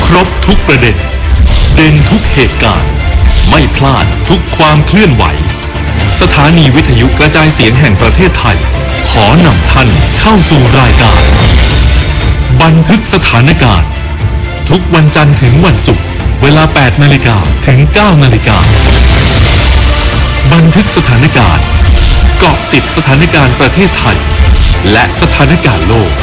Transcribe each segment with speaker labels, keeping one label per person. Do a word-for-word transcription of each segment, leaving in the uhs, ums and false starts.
Speaker 1: ครบทุกประเด็นเด่นทุกเหตุการณ์ไม่พลาดทุกความเคลื่อนไหวสถานีวิทยุกระจายเสียงแห่งประเทศไทยขอนำท่านเข้าสู่รายการบันทึกสถานการณ์ทุกวันจันทร์ถึงวันศุกร์เวลา แปดนาฬิกา ถึง เก้านาฬิกาบันทึกสถานการณ์เกาะติดสถานการณ์ประเทศไทยและสถานการณ์โลก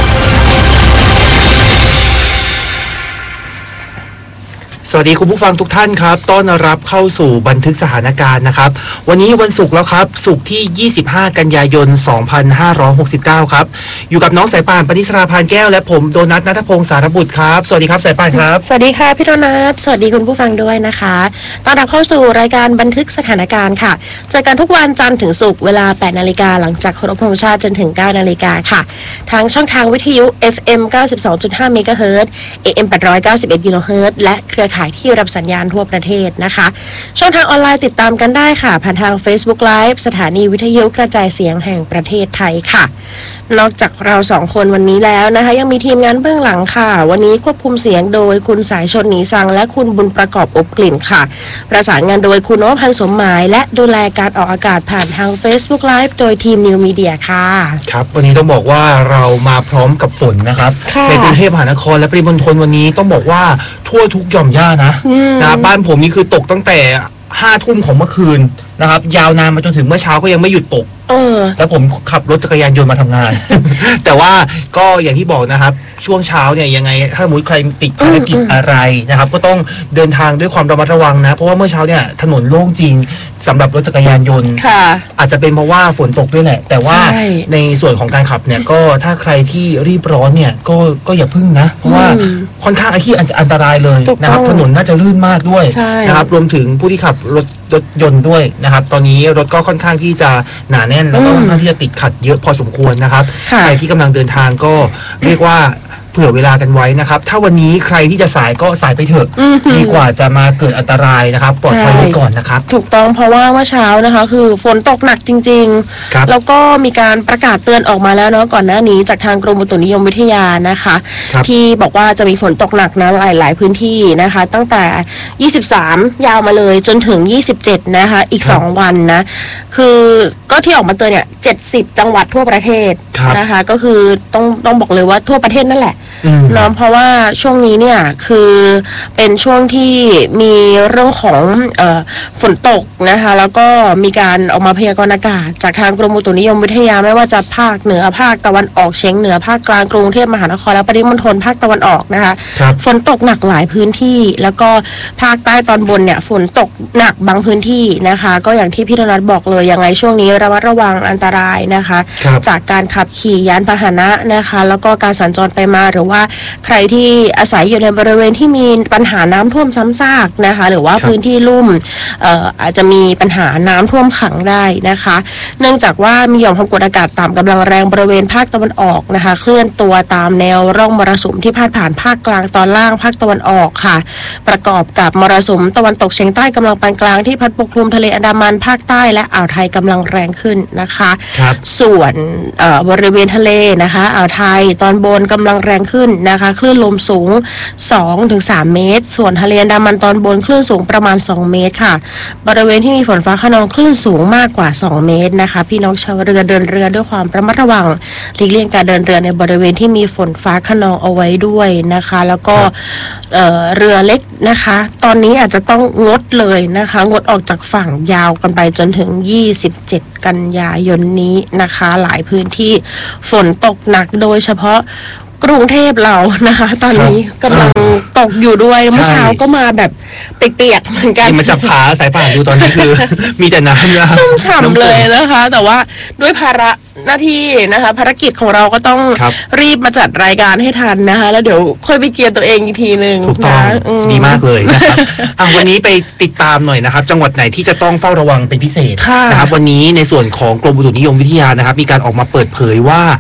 Speaker 2: สวัสดีคุณผู้ฟังทุกท่านครับต้อนรับเข้าสู่บันทึกสถานการณ์นะครับวันนี้วันศุกร์แล้วครับศุกร์ที่ยี่สิบห้ากันยายนสองพันห้าร้อยหกสิบเก้าครับอยู่กับน้องสายป่านปณิสราพานแก้วและผมโดนัทณัฐพงศ์สารบุตรครับสวัสดีครับสายป่านครับ
Speaker 3: สวัสดีค่ะพี่โดนัทสวัสดีคุณผู้ฟังด้วยนะคะต้อนรับเข้าสู่รายการบันทึกสถานการณ์ค่ะเจอกันทุกวันจันทร์ถึงศุกร์เวลา แปดนาฬิกาหลังจากเคารพธงชาติจนถึง เก้านาฬิกาค่ะทางช่องทางวิทยุ เอฟ เอ็ม เก้าสิบสองจุดห้า เมกะเฮิรตซ์ เอ เอ็ม แปดร้อยเก้าสิบเอ็ด กิโลเฮิรตซ์และเครือข่ายที่รับสัญญาณทั่วประเทศนะคะช่องทางออนไลน์ติดตามกันได้ค่ะผ่านทาง Facebook Live สถานีวิทยุกระจายเสียงแห่งประเทศไทยค่ะนอกจากเราสองคนวันนี้แล้วนะคะยังมีทีมงานเบื้องหลังค่ะวันนี้ควบคุมเสียงโดยคุณสายชนหนีสังและคุณบุญประกอบอบกลิ่นค่ะประสานงานโดยคุณนวพันธ์สมหมายและดูแลการออกอากาศผ่านทาง Facebook Live โดยทีม New Media ค่ะ
Speaker 2: ครับวันนี้ต้องบอกว่าเรามาพร้อมกับฝนนะครับในกรุงเทพมหานครและปริมณฑลวันนี้ต้องบอกว่าทั่วทุกหย่อมหญ้านะนะบ้านผมนี่คือตกตั้งแต่ห้าทุ่มของเมื่อคืนนะครับยาวนานมาจนถึงเมื่อเช้าก็ยังไม่หยุดตก
Speaker 3: เออ
Speaker 2: แล้วผมขับรถจักรยานยนต์มาทำงาน แต่ว่าก็อย่างที่บอกนะครับช่วงเช้าเนี่ยยังไงถ้าสมมติใครติดภารกิจอะไรนะครับก็ต้องเดินทางด้วยความระมัดระวังนะเพราะว่าเมื่อเช้าเนี่ยถนนโล่งจริงสำหรับรถจักรยานยนต์อาจจะเป็นเพราะว่าฝนตกด้วยแหละแต่ว่าในส่วนของการขับเนี่ยก็ถ้าใครที่รีบร้อนเนี่ยก็ก็อย่าพึ่งนะเพราะว่าค่อนข้างที่จะอันตรายเลยนะครับถนนน่าจะลื่นมากด้วยนะครับรวมถึงผู้ที่ขับรถรถยนต์ด้วยนะครับตอนนี้รถก็ค่อนข้างที่จะหนาแน่นแล้วก็ค่อนข้างที่จะติดขัดเยอะพอสมควรนะครับใครที่กำลังเดินทางก็เรียกว่าเผื่อเวลากันไว้นะครับถ้าวันนี้ใครที่จะสายก็สายไปเถอะดีกว่าจะมาเกิดอันตรายนะครับปลอดภัยไว้ก่อนนะครับ
Speaker 3: ถูกต้องเพราะว่าเมื่อเช้านะคะคือฝนตกหนักจริงๆแล้วก็มีการประกาศเตือนออกมาแล้วเนาะก่อนหน้านี้จากทางกรมอุตุนิยมวิทยานะคะที่บอกว่าจะมีฝนตกหนักนะหลายๆพื้นที่นะคะตั้งแต่ยี่สิบสามยาวมาเลยจนถึงยี่สิบเจ็ดนะคะอีกสองวันนะคือก็ที่ออกมาเตือนเนี่ยเจ็ดสิบจังหวัดทั่วประเทศนะคะก็คือต้องต้องบอกเลยว่าทั่วประเทศนั่นแหละเนาะเพราะว่าช่วงนี้เนี่ยคือเป็นช่วงที่มีเรื่องของเอ่อฝนตกนะคะแล้วก็มีการออกมาพยากรณ์อากาศจากทางกรมอุตุนิยมวิทยาไม่ว่าจะภาคเหนือภาคตะวันออกเฉียงเหนือภาคกลางกรุงเทพมหานครและปริมณฑลภาคตะวันออกนะคะฝนตกหนักหลายพื้นที่แล้วก็ภาคใต้ตอนบนเนี่ยฝนตกหนักบางพื้นที่นะคะก็อย่างที่พี่ธนัทบอกเลยยังไงช่วงนี้ระมัดระวังอันตรายนะคะจากการขับขี่ยานพาหนะนะคะแล้วก็การสัญจรไปมาหรือว่าใครที่อาศัยอยู่ในบริเวณที่มีปัญหาน้ำท่วมซ้ำซากนะคะหรือว่าพื้นที่ลุ่มเอ่ออาจจะมีปัญหาน้ำท่วมขังได้นะคะเนื่องจากว่ามีหย่อมความกดอากาศต่ำกำลังแรงบริเวณภาคตะวันออกนะคะเคลื่อนตัวตามแนวร่องมรสุมที่พาดผ่านภาคกลางตอนล่างภาคตะวันออกค่ะประกอบกับมรสุมตะวันตกเฉียงใต้กำลังปานกลางที่พัดปกคลุมทะเลอันดามันภาคใต้และอ่าวไทยกำลังแรงขึ้นนะคะส่วนบริเวณทะเลนะคะอ่าวไทยตอนบนกำลังแรงขึ้นนะคะคลื่นลมสูง สองถึงสาม เมตรส่วนทะเลอันดามันตอนบนคลื่นสูงประมาณสองเมตรค่ะบริเวณที่มีฝนฟ้าคะนองคลื่นสูงมากกว่าสองเมตรนะคะพี่น้องชาวเรือเดินเรือด้วยความระมัดระวังหลีกเลี่ยงการเดินเรือในบริเวณที่มีฝนฟ้าคะนองเอาไว้ด้วยนะคะแล้วก็เอ่อเรือเล็กนะคะตอนนี้อาจจะต้องงดเลยนะคะงดออกจากฝั่งยาวกันไปจนถึงยี่สิบเจ็ดกันยายนนี้นะคะหลายพื้นที่ฝนตกหนักโดยเฉพาะกรุงเทพเรานะคะตอนนี้กำลังตกอยู่ด้วยเมื่อเช้าก็มาแบบเปียกๆเหมือนกัน
Speaker 2: มันจับขาสายป่านดูตอนนี้คือมีแต่น้ำนะ
Speaker 3: ชุ่มฉ่ำเลยนะคะแต่ว่าด้วยภาระหน้าที่นะคะภารกิจของเราก็ต้องรีบมาจัดรายการให้ทันนะคะแล้วเดี๋ยวค่อยไปเกียร์ตัวเองอีกทีนึง
Speaker 2: นะดีมากเลยนะครับอ่ะวันนี้ไปติดตามหน่อยนะครับจังหวัดไหนที่จะต้องเฝ้าระวังเป็นพิเศษนะครับวันนี้ในส่วนของกรมอุตุนิยมวิทยานะครับมีการออกมาเปิดเผยว่า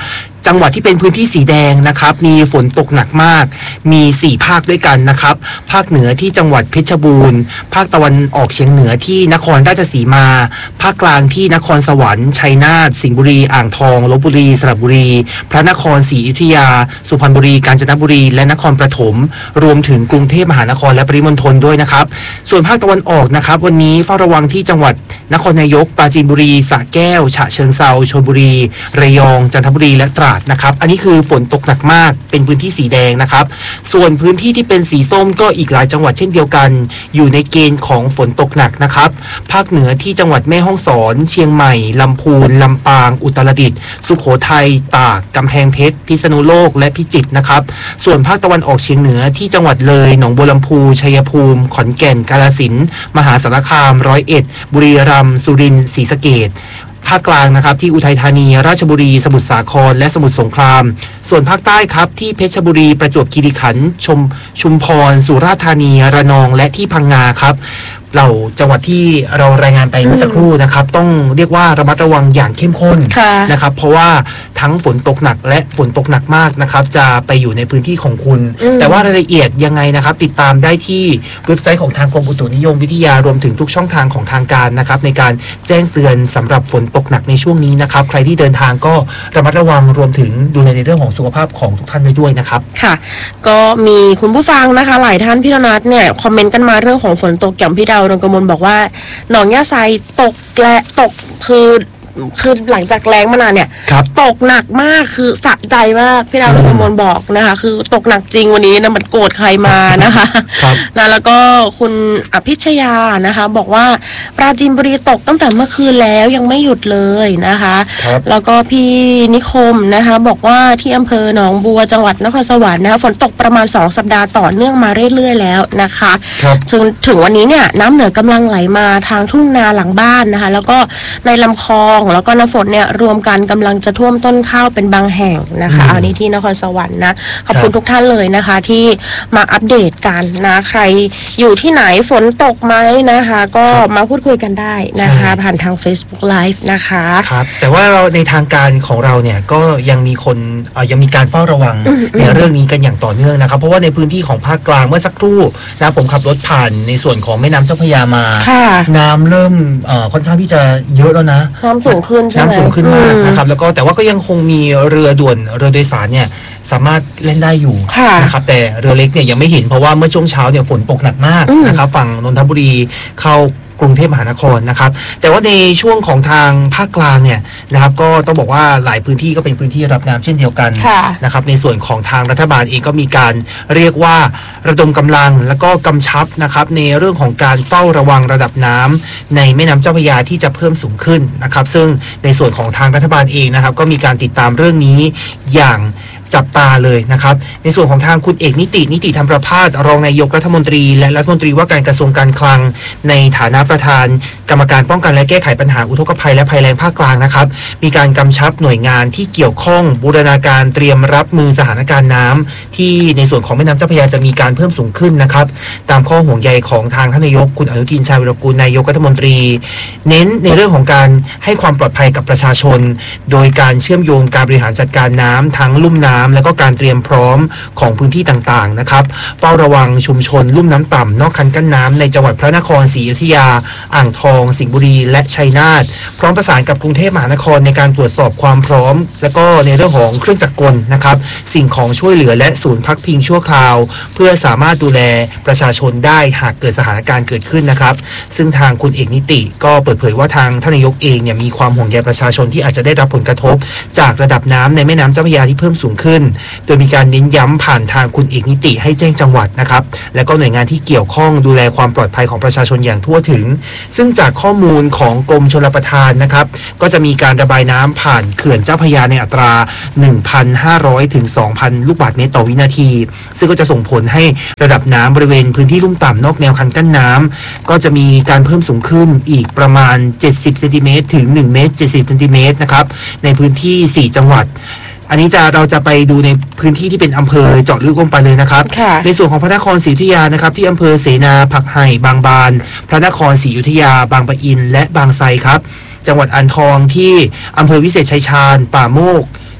Speaker 2: จังหวัดที่เป็นพื้นที่สีแดงนะครับมีฝนตกหนักมากมีสี่ภาคด้วยกันนะครับภาคเหนือที่จังหวัดเพชรบูรณ์ภาคตะวันออกเฉียงเหนือที่นครราชสีมาภาคกลางที่นครสวรรค์ชัยนาทสิงห์บุรีอ่างทองลพบุรีสระบุรีพระนครศรีอยุธยาสุพรรณบุรีกาญจนบุรีและนครปฐมรวมถึงกรุงเทพมหานครและปริมณฑลด้วยนะครับส่วนภาคตะวันออกนะครับวันนี้เฝ้าระวังที่จังหวัดนครนายกปราจีนบุรีสระแก้วฉะเชิงเทราชลบุรีระยองจันทบุรีและตราดนะครับอันนี้คือฝนตกหนักมากเป็นพื้นที่สีแดงนะครับส่วนพื้นที่ที่เป็นสีส้มก็อีกหลายจังหวัดเช่นเดียวกันอยู่ในเกณฑ์ของฝนตกหนักนะครับภาคเหนือที่จังหวัดแม่ฮ่องสอนเชียงใหม่ลำพูนลำปางอุตรดิตถ์สุโขทัยตากกำแพงเพชรพิษณุโลกและพิจิตรนะครับส่วนภาคตะวันออกเฉียงเหนือที่จังหวัดเลยหนองบัวลำพูชัยภูมิขอนแก่นกาฬสินธุ์มหาสารคามร้อยเอ็ดบุรีรัมย์สุรินทร์ศรีสะเกษภาคกลางนะครับที่อุทัยธานีราชบุรีสมุทรสาครและสมุทรสงครามส่วนภาคใต้ครับที่เพชรบุรีประจวบคีรีขันธ์ชมชุมพรสุราษฎร์ธานีระนองและที่พังงาครับเราจังหวัดที่เรารายงานไปเมื่อสักครู่นะครับต้องเรียกว่าระมัดระวังอย่างเข้มข้นนะครับเพราะว่าทั้งฝนตกหนักและฝนตกหนักมากนะครับจะไปอยู่ในพื้นที่ของคุณแต่ว่ารายละเอียดยังไงนะครับติดตามได้ที่เว็บไซต์ของทางกรมอุตุนิยมวิทยารวมถึงทุกช่องทางของทางการนะครับในการแจ้งเตือนสำหรับฝนตกหนักในช่วงนี้นะครับใครที่เดินทางก็ระมัดระวังรวมถึงดูแลในเรื่องของสุขภาพของทุกท่านไว้ด้วยนะครับ
Speaker 3: ค่ะก็มีคุณผู้ฟังนะคะหลายท่านพี่ธนัทเนี่ยคอมเมนต์กันมาเรื่องของฝนตกอย่างพี่ดาวดวงกมลบอกว่าหนองยาไซตกและตกคือคือหลังจากแรงมานานเนี่ยตกหนักมากคือสะใจมากพี่ดาวดวงกมลบอกนะคะคือตกหนักจริงวันนี้นะมันโกรธใครมานะคะนะแล้วก็คุณอภิชยานะคะบอกว่าปราจีนบุรีตกตั้งแต่เมื่อคืนแล้วยังไม่หยุดเลยนะคะแล้วก็พี่นิคมนะคะบอกว่าที่อำเภอหนองบัวจังหวัดนครสวรรค์นะคะฝนตกประมาณสองสัปดาห์ต่อเนื่องมาเรื่อยๆแล้วนะคะถึงถึงวันนี้เนี่ยน้ำเหนือกำลังไหลมาทางทุ่งนาหลังบ้านนะคะแล้วก็ในลำคลองแล้วก็น้ำฝนเนี่ยรวมกันกำลังจะท่วมต้นข้าวเป็นบางแห่งนะคะอันนี้ที่นครสวรรค์นะขอบคุณทุกท่านเลยนะคะที่มาอัปเดตกันนะใครอยู่ที่ไหนฝนตกไหมนะคะก็มาพูดคุยกันได้นะคะผ่านทาง Facebook Live นะคะ
Speaker 2: ครับแต่ว่าเราในทางการของเราเนี่ยก็ยังมีคนยังมีการเฝ้าระวังในเรื่องนี้กันอย่างต่อเนื่องนะครับเพราะว่าในพื้นที่ของภาคกลางเมื่อสักครู่นะผมขับรถผ่านในส่วนของแม่น้ำเจ้าพระยามาน้ำเริ่มค่อนข้างที่จะเยอะแล้วนะ
Speaker 3: น้ำสูงขึ้น
Speaker 2: น้ำสูงขึ้นมากนะครับแล้วก็แต่ว่าก็ยังคงมีเรือด่วนเรือโดยสารเนี่ยสามารถเล่นได้อยู่นะครับแต่เรือเล็กเนี่ยยังไม่เห็นเพราะว่าเมื่อช่วงเช้าเนี่ยฝนตกหนักมากนะครับฝั่งนนทบุรีเข้ากรุงเทพมหานครนะครับแต่ว่าในช่วงของทางภาคกลางเนี่ยนะครับก็ต้องบอกว่าหลายพื้นที่ก็เป็นพื้นที่รับน้ำเช่นเดียวกันนะครับในส่วนของทางรัฐบาลเองก็มีการเรียกว่าระดมกำลังแล้วก็กำชับนะครับในเรื่องของการเฝ้าระวังระดับน้ำในแม่น้ำเจ้าพระยาที่จะเพิ่มสูงขึ้นนะครับซึ่งในส่วนของทางรัฐบาลเองนะครับก็มีการติดตามเรื่องนี้อย่างจับตาเลยนะครับในส่วนของทางคุณเอกนิตินิติธรรมประภาสรองนายกรัฐมนตรีและรัฐมนตรีว่าการกระทรวงการคลังในฐานะประธานกรรมการป้องกันและแก้ไขปัญหาอุทกภัยและภัยแล้งภาคกลางนะครับมีการกำชับหน่วยงานที่เกี่ยวข้องบูรณาการเตรียมรับมือสถานการณ์น้ำที่ในส่วนของแม่น้ำเจ้าพระยาจะมีการเพิ่มสูงขึ้นนะครับตามข้อห่วงใยของทางท่านนายกคุณอนุทินชาญวิรากูลนายกรัฐมนตรีเน้นในเรื่องของการให้ความปลอดภัยกับประชาชนโดยการเชื่อมโยงการบริหารจัดการน้ำทั้งลุ่มน้ำและก็การเตรียมพร้อมของพื้นที่ต่างๆนะครับเฝ้าระวังชุมชนลุ่มน้ำต่ำนอกคันกั้นน้ำในจังหวัดพระนครศรีอยุธยาอ่างทองสิงห์บุรีและชัยนาทพร้อมประสานกับกรุงเทพมหานครในการตรวจสอบความพร้อมและก็ในเรื่องของเครื่องจักรกลนะครับสิ่งของช่วยเหลือและศูนย์พักพิงชั่วคราวเพื่อสามารถดูแลประชาชนได้หากเกิดสถานการณ์เกิดขึ้นนะครับซึ่งทางคุณเอกนิติก็เปิดเผยว่าทางท่านนายกเองเนี่ยมีความห่วงใยประชาชนที่อาจจะได้รับผลกระทบจากระดับน้ำในแม่น้ำเจ้าพระยาที่เพิ่มสูงขึ้นโดยมีการเน้นย้ำผ่านทางคุณเอกนิติให้แจ้งจังหวัดนะครับและก็หน่วยงานที่เกี่ยวข้องดูแลความปลอดภัยของประชาชนอย่างทั่วถึงซึ่งจากข้อมูลของกรมชลประทานนะครับก็จะมีการระบายน้ำผ่านเขื่อนเจ้าพระยาในอัตรา หนึ่งพันห้าร้อย ถึง สองพัน ลูกบาศก์เมตรต่อวินาทีซึ่งก็จะส่งผลให้ระดับน้ำบริเวณพื้นที่ลุ่มต่ำนอกแนวคันกั้นน้ำก็จะมีการเพิ่มสูงขึ้นอีกประมาณเจ็ดสิบเซนติเมตรถึงหนึ่งเมตรเจ็ดสิบเซนติเมตรนะครับในพื้นที่สี่จังหวัดอันนี้จะเราจะไปดูในพื้นที่ที่เป็นอำเภอเลยเจาะลึกลงไปเลยนะครับในส่วนของพระนครศรีอยุธยานะครับที่อำเภอเสนาผักไห่บางบานพระนครศรีอยุธยาบางปะอินและบางไทรครับจังหวัดอ่างทองที่อำเภอวิเศษชัยชาญป่าโมก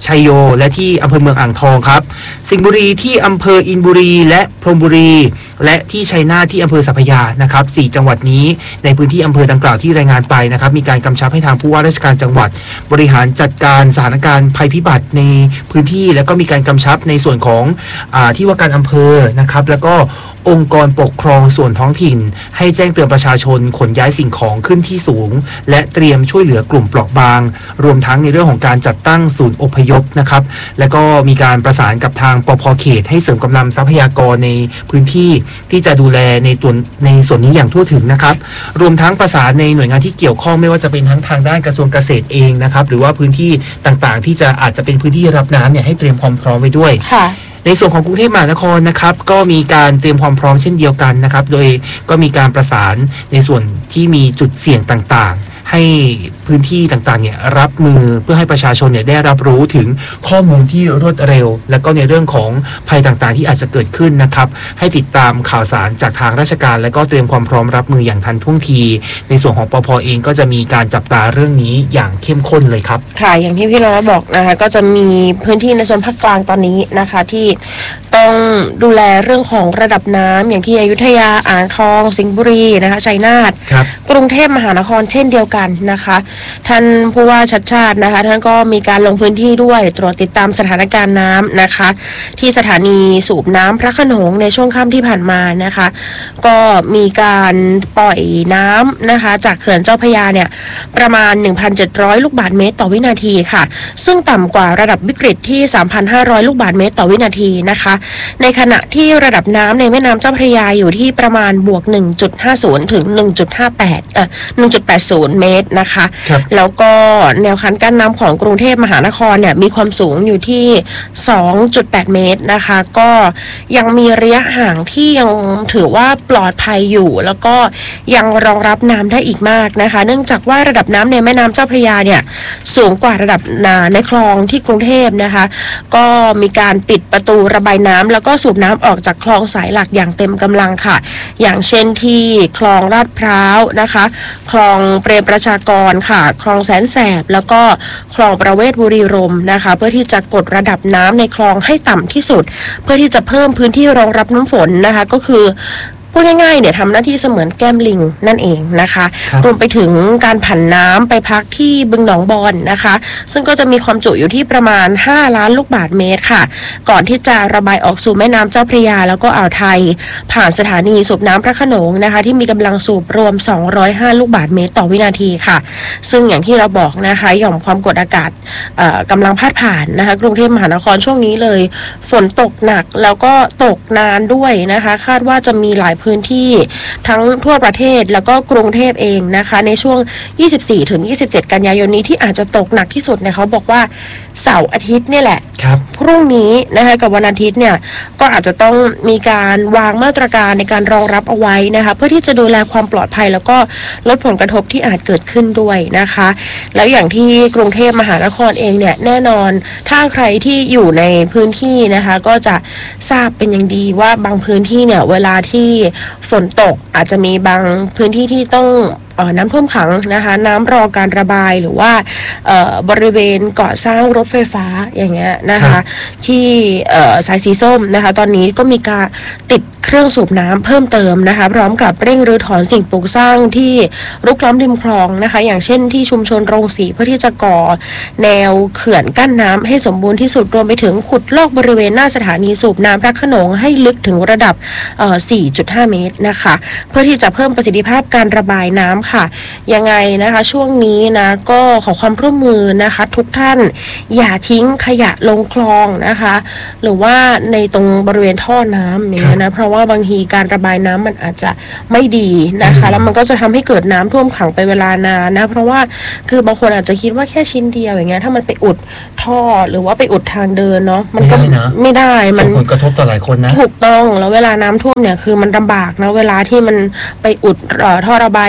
Speaker 2: ชัยโยและที่อำเภอเมืองอ่างทองครับสิงห์บุรีที่อำเภออินบุรีและพรหมบุรีและที่ชัยนาทที่อำเภอสัพพยานะครับสี่จังหวัดนี้ในพื้นที่อำเภอดังกล่าวที่รายงานไปนะครับมีการกำชับให้ทางผู้ว่าราชการจังหวัดบริหารจัดการสถานการณ์ภัยพิบัติในพื้นที่แล้วก็มีการกำชับในส่วนของอ่าที่ว่าการอำเภอนะครับแล้วก็องค์กรปกครองส่วนท้องถิ่นให้แจ้งเตือนประชาชนขนย้ายสิ่งของขึ้นที่สูงและเตรียมช่วยเหลือกลุ่มเปราะบางรวมทั้งในเรื่องของการจัดตั้งศูนย์อพยพนะครับแล้วก็มีการประสานกับทางปภ.เขตให้เสริมกำลังทรัพยากรในพื้นที่ที่จะดูแลในตัวในส่วนนี้อย่างทั่วถึงนะครับรวมทั้งประสานในหน่วยงานที่เกี่ยวข้องไม่ว่าจะเป็นทั้งทางด้านกระทรวงเกษตรเองนะครับหรือว่าพื้นที่ต่างๆที่จะอาจจะเป็นพื้นที่รับน้ำเนี่ยให้เตรียมความพร้อมไว้ด้วยในส่วนของกรุงเทพมหานครนะครับก็มีการเตรียมความพร้อมเช่นเดียวกันนะครับโดยก็มีการประสานในส่วนที่มีจุดเสี่ยงต่างๆให้พื้นที่ต่างๆเนี่ยรับมือเพื่อให้ประชาชนเนี่ยได้รับรู้ถึงข้อมูลที่รวดเร็วและก็ในเรื่องของภัยต่างๆที่อาจจะเกิดขึ้นนะครับให้ติดตามข่าวสารจากทางราชการและก็เตรียมความพร้อมรับมืออย่างทันท่วงทีในส่วนของปภ.เองก็จะมีการจับตาเรื่องนี้อย่างเข้มข้นเลยครับ
Speaker 3: ค่ะอย่างที่พี่เราบอกนะคะก็จะมีพื้นที่ในโซนภาคกลางตอนนี้นะคะที่ต้องดูแลเรื่องของระดับน้ำอย่างที่อยุธยาอ่างทองสิงห์บุรีนะคะชัยนาทกรุงเทพมหานครเช่นเดียวกันนะคะท่านผู้ว่าชัดชาตินะคะท่านก็มีการลงพื้นที่ด้วยตรวจติดตามสถานการณ์น้ำนะคะที่สถานีสูบน้ำพระโขนงในช่วงค่ำที่ผ่านมานะคะก็มีการปล่อยน้ำนะคะจากเขื่อนเจ้าพระยาเนี่ยประมาณ หนึ่งพันเจ็ดร้อย ลูกบาศก์เมตรต่อวินาทีค่ะซึ่งต่ำกว่าระดับวิกฤตที่ สามพันห้าร้อย ลูกบาศก์เมตรต่อวินาทีนะคะในขณะที่ระดับน้ำในแม่น้ำเจ้าพระยาอยู่ที่ประมาณบวก หนึ่งจุดห้าศูนย์ ถึง หนึ่งจุดห้าแปด เอ่อ หนึ่งจุดแปดศูนย์ เมตรนะคะแล้วก็แนวคันกั้นน้ำของกรุงเทพมหานครเนี่ยมีความสูงอยู่ที่ สองจุดแปด เมตรนะคะก็ยังมีระยะห่างที่ยังถือว่าปลอดภัยอยู่แล้วก็ยังรองรับน้ำได้อีกมากนะคะเนื่องจากว่าระดับน้ำในแม่น้ำเจ้าพระยาเนี่ยสูงกว่าระดับน้ำในคลองที่กรุงเทพนะคะก็มีการปิดประตูระบายน้ำแล้วก็สูบน้ำออกจากคลองสายหลักอย่างเต็มกำลังค่ะอย่างเช่นที่คลองลาดพร้าวนะคะคลองเปรมประชากรค่ะคลองแสนแสบแล้วก็คลองประเวศบุรีรมย์นะคะเพื่อที่จะกดระดับน้ำในคลองให้ต่ำที่สุดเพื่อที่จะเพิ่มพื้นที่รองรับน้ำฝนนะคะก็คือพูดง่ายๆเนี่ยทำหน้าที่เสมือนแก้มลิงนั่นเองนะคะรวมไปถึงการผันน้ำไปพักที่บึงหนองบอนนะคะซึ่งก็จะมีความจุอยู่ที่ประมาณห้าล้านลูกบาศก์เมตรค่ะก่อนที่จะระบายออกสู่แม่น้ำเจ้าพระยาแล้วก็อ่าวไทยผ่านสถานีสูบน้ำพระโขนงนะคะที่มีกำลังสูบรวมสองร้อยห้าลูกบาศก์เมตรต่อวินาทีค่ะซึ่งอย่างที่เราบอกนะคะหย่อมความกดอากาศกำลังพาดผ่านนะคะกรุงเทพมหานครช่วงนี้เลยฝนตกหนักแล้วก็ตกนานด้วยนะคะคาดว่าจะมีหลายพื้นที่ทั้งทั่วประเทศแล้วก็กรุงเทพเองนะคะในช่วง ยี่สิบสี่ถึงยี่สิบเจ็ด กันยายนนี้ที่อาจจะตกหนักที่สุดเนี่ยเขาบอกว่าเสาร์อาทิตย์เนี่ยแหละพรุ่งนี้นะคะกับวันอาทิตย์เนี่ยก็อาจจะต้องมีการวางมาตรการในการรองรับเอาไว้นะคะเพื่อที่จะดูแลความปลอดภัยแล้วก็ลดผลกระทบที่อาจเกิดขึ้นด้วยนะคะแล้วอย่างที่กรุงเทพมหานครเองเนี่ยแน่นอนถ้าใครที่อยู่ในพื้นที่นะคะก็จะทราบเป็นอย่างดีว่าบางพื้นที่เนี่ยเวลาที่ฝนตกอาจจะมีบางพื้นที่ที่ต้องน้ำท่วมขังนะคะน้ำรอการระบายหรือว่าบริเวณก่อสร้างรถไฟฟ้าอย่างเงี้ยนะคะที่สายสีส้มนะคะตอนนี้ก็มีการติดเครื่องสูบน้ำเพิ่มเติมนะคะพร้อมกับเร่งรื้อถอนสิ่งปลูกสร้างที่รุกล้ำริมคลองนะคะอย่างเช่นที่ชุมชนโรงสีเพื่อที่จะก่อแนวเขื่อนกั้นน้ำให้สมบูรณ์ที่สุดรวมไปถึงขุดลอกบริเวณหน้าสถานีสูบน้ำพระโขนงให้ลึกถึงระดับ สี่จุดห้า เมตรนะคะเพื่อที่จะเพิ่มประสิทธิภาพการระบายน้ำค่ะยังไงนะคะช่วงนี้นะก็ขอความร่วมมือนะคะทุกท่านอย่าทิ้งขยะลงคลองนะคะหรือว่าในตรงบริเวณท่อน้ำอย่างเงี้ยนะเพราะว่าบางทีการระบายน้ำมันอาจจะไม่ดีนะคะแล้วมันก็จะทำให้เกิดน้ำท่วมขังไปเวลานานนะเพราะว่าคือบางคนอาจจะคิดว่าแค่ชิ้นเดียวอย่างเงี้ยถ้ามันไปอุดท่อหรือว่าไปอุดทางเดินเนาะมันก็ไม่ได้มัน
Speaker 2: ส่งผลกระทบต่อหลายคนนะ
Speaker 3: ถูกต้องแล้วเวลาน้ำท่วมเนี่ยคือมันลำบากนะเวลาที่มันไปอุดท่อระบายน้ำต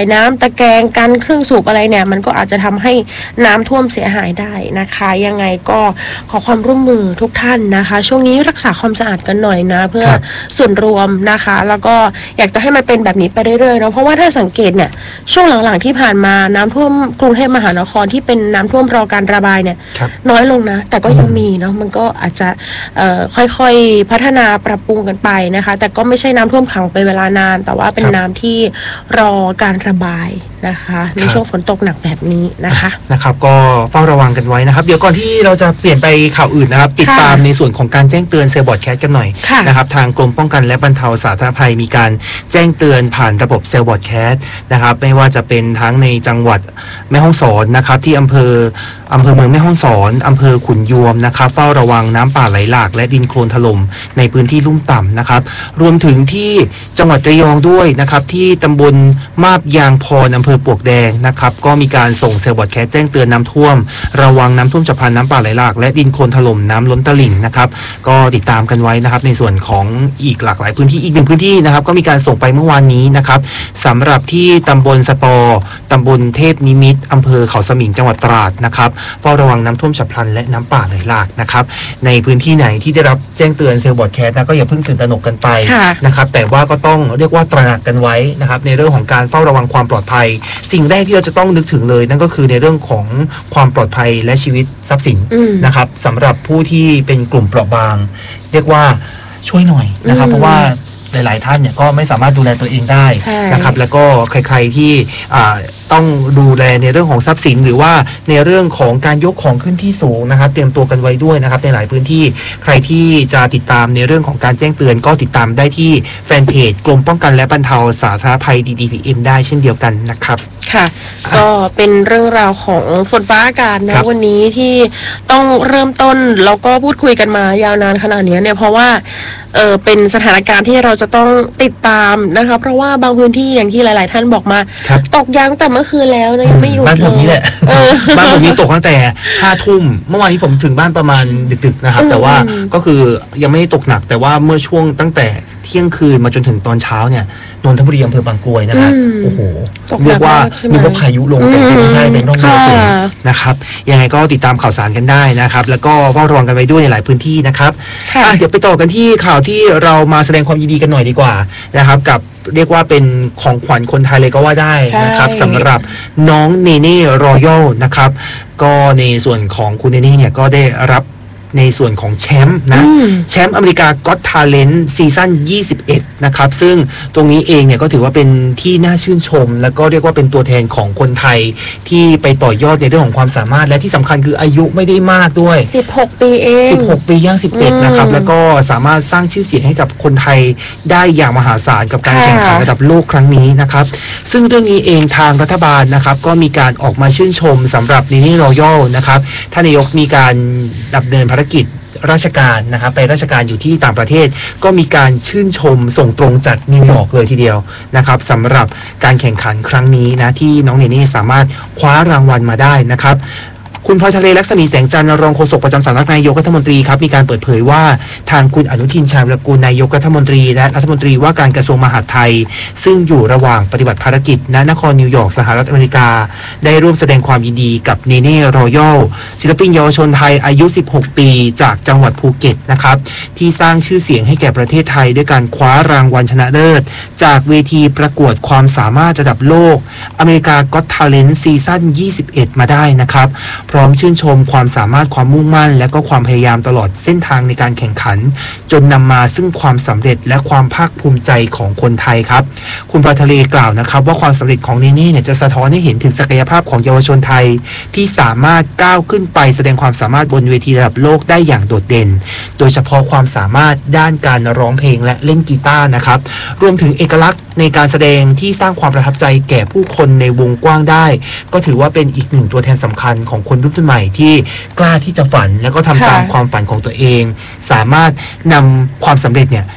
Speaker 3: ะแกรงกันเครื่องสูบอะไรเนี่ยมันก็อาจจะทำให้น้ำท่วมเสียหายได้นะคะยังไงก็ขอความร่วมมือทุกท่านนะคะช่วงนี้รักษาความสะอาดกันหน่อยนะเพื่อส่วนรวมนะคะแล้วก็อยากจะให้มันเป็นแบบนี้ไปเรื่อยๆเนาะเพราะว่าถ้าสังเกตเนี่ยช่วงหลังๆที่ผ่านมาน้ำท่วมกรุงเทพมหานครที่เป็นน้ำท่วมรอการระบายเนี่ยน้อยลงนะแต่ก็ยังมีเนาะมันก็อาจจะค่อยๆพัฒนาปรับปรุงกันไปนะคะแต่ก็ไม่ใช่น้ำท่วมขังเป็นเวลานานแต่ว่าเป็นน้ำที่รอการระบายนะคะในช่วงฝนตกหนักแบบนี้นะคะ
Speaker 2: นะครับก็เฝ้าระวังกันไว้นะครับเดี๋ยวก่อนที่เราจะเปลี่ยนไปข่าวอื่นนะครับติดตามในส่วนของการแจ้งเตือนเซลล์บอร์ดแคสต์กันหน่อยนะครับทางกรมป้องกันและบรรเทาสาธารณภัยมีการแจ้งเตือนผ่านระบบเซลล์บอร์ดแคสต์นะครับไม่ว่าจะเป็นทั้งในจังหวัดแม่ฮ่องสอนนะครับที่อำเภออำเภอเมืองแม่ฮ่องสอนอำเภอขุนยวมนะครับเฝ้าระวังน้ำป่าไหลหลากและดินโคลนถล่มในพื้นที่ลุ่มต่ำนะครับรวมถึงที่จังหวัดระยองด้วยนะครับที่ตำบลมาบยางพรอำเภอปลวกแดงนะครับก็มีการส่งเซลล์บอร์ดแคสต์แจ้งเตือนน้ำท่วมระวังน้ำท่วมฉับพลันน้ำป่าไหลหลากและดินโคลนถล่มน้ำล้นตลิ่งนะครับก็ติดตามกันไว้นะครับในส่วนของอีกหลากหลายพื้นที่อีกหนึ่งพื้นที่นะครับก็มีการส่งไปเมื่อวานนี้นะครับสำหรับที่ตำบลสปอตำบลเทพนิมิตรอำเภอเขาสมิงจังหวัดตราดนะครับเฝ้าระวังน้ำท่วมฉับพลันและน้ำป่าไหลหลากนะครับในพื้นที่ไหนที่ได้รับแจ้งเตือนเซลล์บอร์ดแคสต์นะก็อย่าเพิ่งตื่นตระหนกกันไปนะครับแต่ว่าก็ต้องเรียกว่าตระหนักกันไว้นะครับในเรื่องของการเฝ้าระวังความปลอดภัยสิ่งแรกที่เราจะต้องนึกถึงเลยนั่นก็คือในเรื่องของความปลอดภัยและชีวิตทรัพย์สินนะครับสำหรับผู้ที่เป็นกลุ่มเปราะบางเรียกว่าช่วยหน่อยนะครับเพราะว่าหลายๆท่านเนี่ยก็ไม่สามารถดูแลตัวเองได้นะครับแล้วก็ใครๆที่ต้องดูแลในเรื่องของทรัพย์สินหรือว่าในเรื่องของการยกของขึ้นที่สูงนะครับเตรียมตัวกันไว้ด้วยนะครับในหลายพื้นที่ใครที่จะติดตามในเรื่องของการแจ้งเตือนก็ติดตามได้ที่แฟนเพจกรมป้องกันและบรรเทาสาธารณภัย ดี ดี พี เอ็ม ได้เช่นเดียวกันนะครับ
Speaker 3: ค่ะก็เป็นเรื่องราวของฝนฟ้าอากาศนะวันนี้ที่ต้องเริ่มต้นแล้วก็พูดคุยกันมายาวนานขนาดนี้เนี่ยเพราะว่าเออเป็นสถานการณ์ที่เราจะต้องติดตามนะคะเพราะว่าบางพื้นที่อย่างที่หลายๆท่านบอกมาตกยังแต่เมื่อคืนแล้วนะยังไม่หยุด
Speaker 2: บ้านผมนี่แหละบ้านผมนี่ตกตั้งแต่ห้าทุ่มเมื่อวานนี้ผมถึงบ้านประมาณดึกๆนะครับแต่ว่าก็คือยังไม่ได้ตกหนักแต่ว่าเมื่อช่วงตั้งแต่เที่ยงคืนมาจนถึงตอนเช้าเนี่ยนนทบุรีอำเภอบางกรวยนะครับโอ้โหเรียกว่ามีพายุลงแต่ไม่ใช่เป็นร่องมรสุมนะครับยังไงก็ติดตามข่าวสารกันได้นะครับแล้วก็เฝ้าระวังกันไว้ด้วยในหลายพื้นที่นะครับเดี๋ยวไปต่อกันที่ข่าวที่เรามาแสดงความยินดีกันหน่อยดีกว่านะครับกับเรียกว่าเป็นของขวัญคนไทยเลยก็ว่าได้นะครับสำหรับน้องเนเน่รอยัลนะครับก็ในส่วนของคุณเนเน่เนี่ยก็ได้รับในส่วนของแชมป์นะแชมป์อเมริกาก็อตทาเลนต์ซีซั่นยี่สิบเอ็ดนะครับซึ่งตรงนี้เองเนี่ยก็ถือว่าเป็นที่น่าชื่นชมแล้วก็เรียกว่าเป็นตัวแทนของคนไทยที่ไปต่อยอดในเรื่องของความสามารถและที่สำคัญคืออายุไม่ได้มากด้วย
Speaker 3: สิบหกปีเอง
Speaker 2: สิบหกปีย่างสิบเจ็ดนะครับแล้วก็สามารถสร้างชื่อเสียงให้กับคนไทยได้อย่างมหาศาลกับการแข่งขันระดับโลกครั้งนี้นะครับซึ่งเรื่องนี้เองทางรัฐบาลนะครับก็มีการออกมาชื่นชมสำหรับเนเน่รอยัลนะครับท่านนายกมีการดำเนินภารกิจราชการนะครับไปราชการอยู่ที่ต่างประเทศก็มีการชื่นชมส่งตรงจากนิวยอร์กเลยทีเดียวนะครับสำหรับการแข่งขันครั้งนี้นะที่น้องเนเน่สามารถคว้ารางวัลมาได้นะครับคุณพลอยทะเลลักษมีแสงจันทร์รองโฆษกประจำสำนักนายกรัฐมนตรีครับมีการเปิดเผยว่าทางคุณอนุทินชาญวิรากูลนายกรัฐมนตรีและรัฐมนตรีว่าการกระทรวงมหาดไทยซึ่งอยู่ระหว่างปฏิบัติภารกิจณนครนิวยอร์กสหรัฐอเมริกาได้ร่วมแสดงความยินดีกับเนเน่รอยัลศิลปินเยาวชนไทยอายุสิบหกปีจากจังหวัดภูเก็ตนะครับที่สร้างชื่อเสียงให้แก่ประเทศไทยด้วยการคว้ารางวัลชนะเลิศจากเวทีประกวดความสามารถระดับโลกอเมริกาก็อตทาเลนต์ซีซั่นยี่สิบเอ็ดมาได้นะครับพร้อมชื่นชมความสามารถความมุ่งมั่นและก็ความพยายามตลอดเส้นทางในการแข่งขันจนนำมาซึ่งความสำเร็จและความภาคภูมิใจของคนไทยครับคุณพลอยทะเลกล่าวนะครับว่าความสำเร็จของเนเน่เนี่ยจะสะท้อนให้เห็นถึงศักยภาพของเยาวชนไทยที่สามารถก้าวขึ้นไปแสดงความสามารถบนเวทีระดับโลกได้อย่างโดดเด่นโดยเฉพาะความสามารถด้านการร้องเพลงและเล่นกีตาร์นะครับรวมถึงเอกลักษณ์ในการแสดงที่สร้างความประทับใจแก่ผู้คนในวงกว้างได้ก็ถือว่าเป็นอีกหนึ่งตัวแทนสำคัญของคนรุ่นใหม่ที่กล้าที่จะฝันแล้วก็ทำตามความฝันของตัวเองสามารถนำความสำเร็จเนี่ย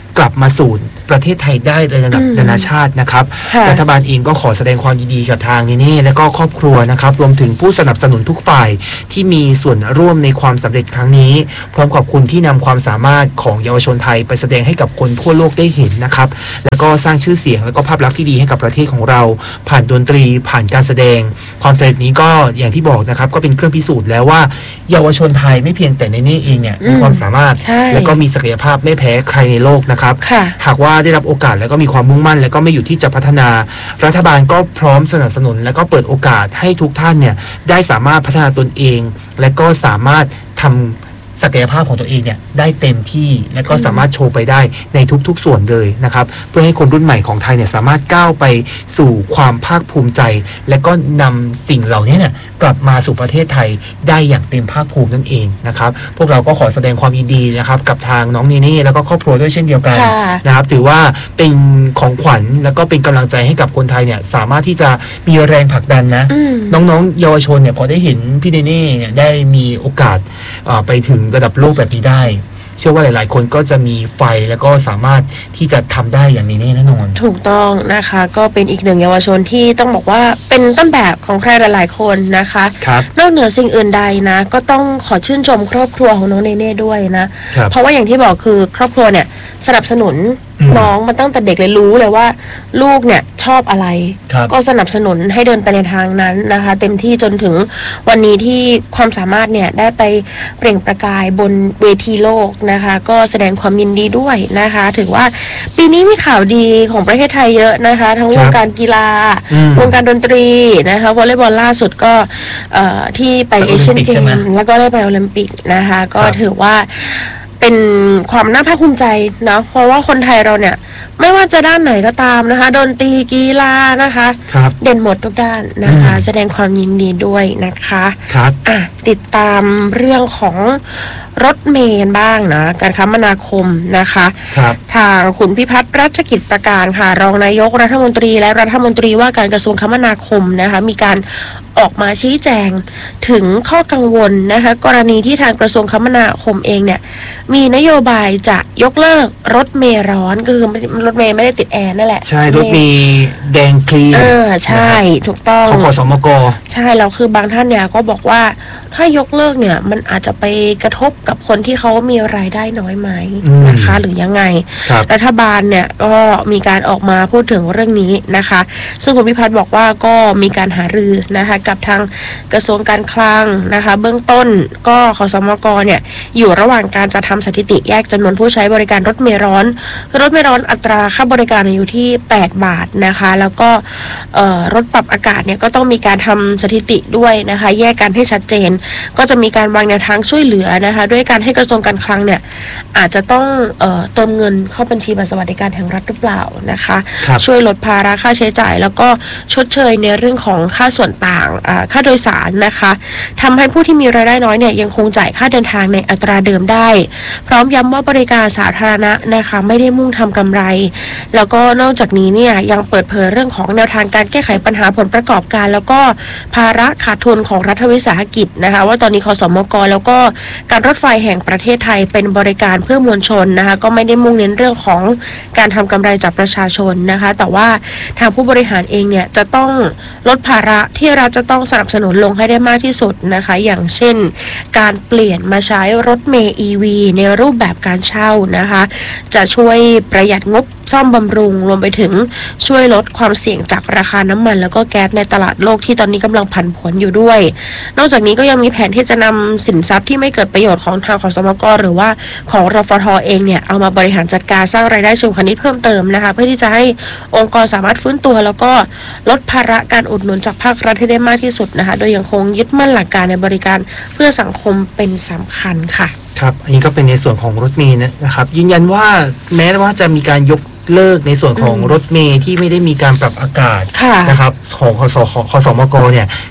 Speaker 2: กลับมาสู่ประเทศไทยได้ในระดับนานาชาตินะครับรัฐบาลเองก็ขอแสดงความยินดีกับทางนี้และก็ครอบครัวนะครับรวมถึงผู้สนับสนุนทุกฝ่ายที่มีส่วนร่วมในความสำเร็จครั้งนี้พร้อมขอบคุณที่นำความสามารถของเยาวชนไทยไปแสดงให้กับคนทั่วโลกได้เห็นนะครับแล้วก็สร้างชื่อเสียงและก็ภาพลักษณ์ที่ดีให้กับประเทศของเราผ่านดนตรีผ่านการแสดงความสำเร็จนี้ก็อย่างที่บอกนะครับก็เป็นเครื่องพิสูจน์แล้วว่าเยาวชนไทยไม่เพียงแต่ในนี้เองเนี่ยมีความสามารถและก็มีศักยภาพไม่แพ้ใครในโลกนะครับหากว่าได้รับโอกาสแล้วก็มีความมุ่งมั่นและก็ไม่หยุดที่จะพัฒนารัฐบาลก็พร้อมสนับสนุนและก็เปิดโอกาสให้ทุกท่านเนี่ยได้สามารถพัฒนาตนเองและก็สามารถทำศักยภาพของตัวเองเนี่ยได้เต็มที่และก็สามารถโชว์ไปได้ในทุกๆส่วนเลยนะครับเพื่อให้คนรุ่นใหม่ของไทยเนี่ยสามารถก้าวไปสู่ความภาคภูมิใจและก็นำสิ่งเหล่านี้เนี่ยกลับมาสู่ประเทศไทยได้อย่างเต็มภาคภูมินั่นเองนะครับพวกเราก็ขอแสดงความยินดีนะครับกับทางน้องเนเน่แล้วก็ครอบครัวด้วยเช่นเดียวกันนะครับถือว่าเป็นของขวัญแล้วก็เป็นกำลังใจให้กับคนไทยเนี่ยสามารถที่จะมีแรงผลักดันนะน้องๆเยาวชนเนี่ยพอได้เห็นพี่เนเน่เนี่ยได้มีโอกาสไปถึงระดับโลกแบบนี้ได้เชื่อว่าหลายๆคนก็จะมีไฟแล้วก็สามารถที่จะทำได้อย่างนี้แน่นอน
Speaker 3: ถูกต้องนะคะก็เป็นอีกหนึ่งเยาวชนที่ต้องบอกว่าเป็นต้นแบบของใครหลายๆคนนะคะนอกเหนือสิ่งอื่นใดนะก็ต้องขอชื่นชมครอบครัวของน้องเนเน่ด้วยนะเพราะว่าอย่างที่บอกคือครอบครัวเนี่ยสนับสนุนน้องมาตั้งแต่เด็กเลยรู้เลยว่าลูกเนี่ยชอบอะไรก็สนับสนุนให้เดินไปในทางนั้นนะคะเต็มที่จนถึงวันนี้ที่ความสามารถเนี่ยได้ไปเปล่งประกายบนเวทีโลกนะคะก็แสดงความยินดีด้วยนะคะถือว่าปีนี้มีข่าวดีของประเทศไทยเยอะนะคะทั้งวงการกีฬาวงการดนตรีนะคะวอลเลย์บอลล่าสุดก็ที่ไปเอเชียนเกมแล้วก็ได้ไปโอลิมปิกนะคะก็ถือว่าเป็นความน่าภาคภูมิใจนะเพราะว่าคนไทยเราเนี่ยไม่ว่าจะด้านไหนก็ตามนะคะดนตรีกีฬานะคะเด่นหมดทุกด้านนะคะแสดงความยินดีด้วยนะคะ
Speaker 2: ครับ
Speaker 3: อ่ะติดตามเรื่องของรถเมล์บ้างนะการคมนาคมนะคะทางคุณพิพัฒน์รัชกิจประการค่ะรองนายกรัฐมนตรีและรัฐมนตรีว่าการกระทรวงคมนาคมนะคะมีการออกมาชี้แจงถึงข้อกังวลนะคะกรณีที่ทางกระทรวงคมนาคมเองเนี่ยมีนโยบายจะยกเลิกรถเมล์ร้อนก็คือรถเมล์ไม่ได้ติดแอร์นั่นแหละ
Speaker 2: ใช่รถเมล์แดงคลีน
Speaker 3: เออใช่ถูกต้อง
Speaker 2: ของขสมก
Speaker 3: ใช่แล้วคือบางท่านเนี่ยก็บอกว่าถ้ายกเลิกเนี่ยมันอาจจะไปกระทบกับคนที่เขามีรายได้น้อยไหมนะคะหรือยังไงรัฐบาลเนี่ยก็มีการออกมาพูดถึงเรื่องนี้นะคะซึ่งคุณพิพัฒน์บอกว่าก็มีการหารือนะคะกับทางกระทรวงการคลังนะคะเบื้องต้นก็ขสมกเนี่ยอยู่ระหว่างการจะทำสถิติแยกจำนวนผู้ใช้บริการรถเมล์ร้อนรถเมล์ร้อนอัตราค่าบริการอยู่ที่แปดบาทนะคะแล้วก็รถปรับอากาศเนี่ยก็ต้องมีการทำสถิติด้วยนะคะแยกกันให้ชัดเจนก็จะมีการวางแนวทางช่วยเหลือนะคะด้วยการให้กระทรวงการคลังเนี่ยอาจจะต้องเอ่อเติมเงินเข้าบัญชีบัตรสวัสดิการแห่งรัฐหรือเปล่านะคะช่วยลดภาระค่าใช้จ่ายแล้วก็ชดเชยในเรื่องของค่าส่วนต่างค่าโดยสารนะคะทำให้ผู้ที่มีรายได้น้อยเนี่ยยังคงจ่ายค่าเดินทางในอัตราเดิมได้พร้อมย้ำว่าบริการสาธารณะนะคะไม่ได้มุ่งทำกำไรแล้วก็นอกจากนี้เนี่ยยังเปิดเผยเรื่องของแนวทางการแก้ไขปัญหาผลประกอบการแล้วก็ภาระขาดทุนของรัฐวิสาหกิจนะคะว่าตอนนี้ขสมกแล้วก็การรถไฟแห่งประเทศไทยเป็นบริการเพื่อมวลชนนะคะก็ไม่ได้มุ่งเน้นเรื่องของการทำกำไรจากประชาชนนะคะแต่ว่าทางผู้บริหารเองเนี่ยจะต้องลดภาระที่รัฐจะต้องสนับสนุนลงให้ได้มากที่สุดนะคะอย่างเช่นการเปลี่ยนมาใช้รถเมล์ อี วี ในรูปแบบการเช่านะคะจะช่วยประหยัดงบซ่อมบำรุงรวมไปถึงช่วยลดความเสี่ยงจากราคาน้ำมันแล้วก็แก๊สในตลาดโลกที่ตอนนี้กำลังผันผวนอยู่ด้วยนอกจากนี้ก็ยังมีแผนที่จะนำสินทรัพย์ที่ไม่เกิดประโยชน์ของทางขสมกหรือว่าของรฟท.เองเนี่ยเอามาบริหารจัดการสร้างรายได้เชิงพาณิชย์เพิ่มเติมนะคะเพื่อที่จะให้องค์กรสามารถฟื้นตัวแล้วก็ลดภาระการอุดหนุนจากภาครัฐให้ได้มากที่สุดนะคะโดยยังคงยึดมั่นหลักการในบริการเพื่อสังคมเป็นสำคัญค่ะ
Speaker 2: ครับอันนี้ก็เป็นในส่วนของรถเมล์นะครับยืนยันว่าแม้ว่าจะมีการยกเลิกในส่วนของรถเมล์ที่ไม่ได้มีการปรับอากาศนะครับของขสขสมกเนี่ย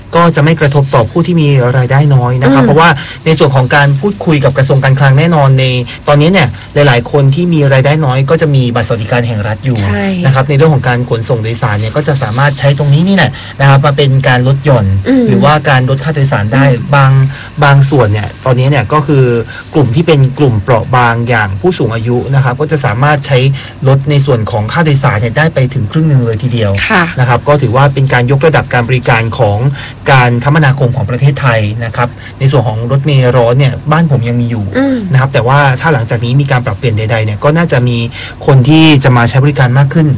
Speaker 2: ก็จะไม่กระทบต่อผู้ที่มีรายได้น้อยนะครับเพราะว่าในส่วนของการพูดคุยกับกระทรวงการคลังแน่นอนในตอนนี้เนี่ยหลายๆคนที่มีรายได้น้อยก็จะมีบัตรสวัสดิการแห่งรัฐอยู่นะครับในเรื่องของการขนส่งโดยสารเนี่ยก็จะสามารถใช้ตรงนี้นี่แหละนะครับมาเป็นการลดหย่อนหรือว่าการลดค่าโดยสารได้บางบางส่วนเนี่ยตอนนี้เนี่ยก็คือกลุ่มที่เป็นกลุ่มเปราะบางอย่างผู้สูงอายุนะครับก็จะสามารถใช้ลดในส่วนของค่าโดยสารเนี่ยได้ไปถึงครึ่งหนึ่งเลยทีเดียวนะครับก็ถือว่าเป็นการยกระดับการบริการของการคมนาคมของประเทศไทยนะครับในส่วนของรถเมล์ร้อนเนี่ยบ้านผมยังมีอยู่นะครับแต่ว่าถ้าหลังจากนี้มีการปรับเปลี่ยนใดๆเนี่ยก็น่าจะมีคนที่จะมาใช้บริการมากขึ้น